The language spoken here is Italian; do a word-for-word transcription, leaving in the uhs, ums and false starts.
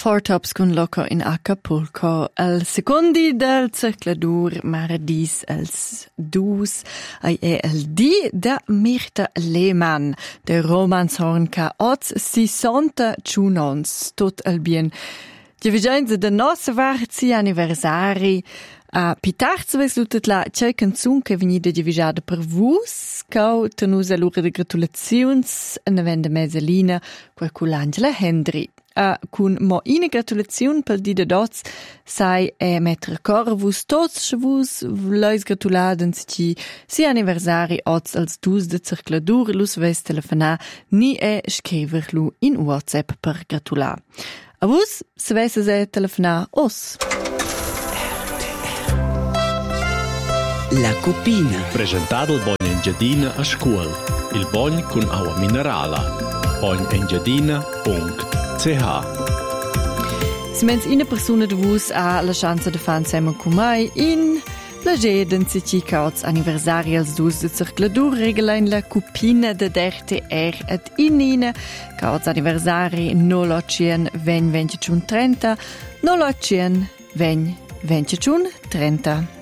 Four Tops con loco in Acapulco. Al secondi del circladur maradis als dus ai e al di da Mirta Lehmann, de romanshorn ca oz sessanta ciunons, tot al bien. Die vigenza de nostra varzi anniversari a Pitarz ves lutet la c'è canzun che venida divisada per vus, cau tenus a l'ora de gratulazions en avenda mesalina quel cu l'Angela Hendry. Uh, cun mo ina gratulaziun pel di de dots sai e mettere cor vus tots vus vleis gratuladen ci si anniversari oz als dus de circladur lus ves telefona ni e scriverlu in WhatsApp per gratular. A vus se ves e telefona os. La Cupina. Presentato il Bogn Engiadina a scuola. Il Bogn con acqua minerale. bogn engiadina punto c h. Se mens ina persona de vus ha la chance de fan sema cu mai in plage den ci cauts anniversari als dus de circladur regela in la Cupina de D R T R at inina cauts anniversari no locien ven venticiun trenta no locien ven venticiun trenta.